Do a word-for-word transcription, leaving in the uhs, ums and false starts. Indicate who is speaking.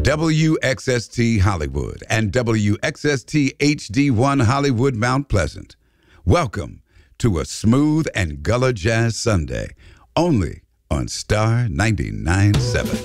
Speaker 1: W X S T Hollywood and W X S T H D one Hollywood Mount Pleasant. Welcome to a smooth and Gullah Jazz Sunday, only on Star ninety-nine point seven.